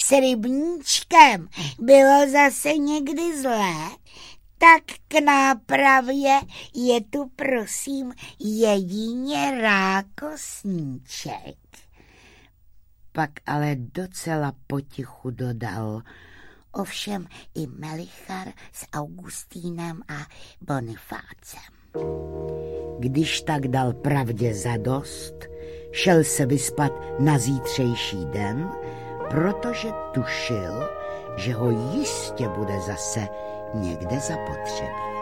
s rybníčkem bylo zase někdy zlé, tak k nápravě je tu prosím jedině rákosníček. Pak ale docela potichu dodal: ovšem i Melichar s Augustínem a Bonifácem. Když tak dal pravdě zadost, šel se vyspat na zítřejší den, protože tušil, že ho jistě bude zase někde zapotřebí.